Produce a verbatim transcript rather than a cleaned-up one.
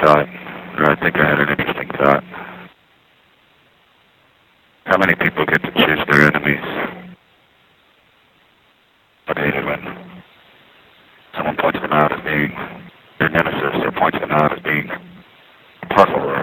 thought, or I think I had an interesting thought. How many people get to choose their enemies? But hate it when someone points them out as being their nemesis or points them out as being a puzzle or